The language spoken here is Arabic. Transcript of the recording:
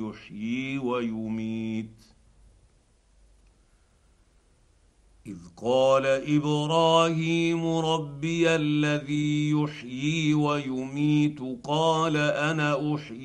يحيي ويميت. إذ قال إبراهيم ربي الذي يحيي ويميت قال أنا أحيي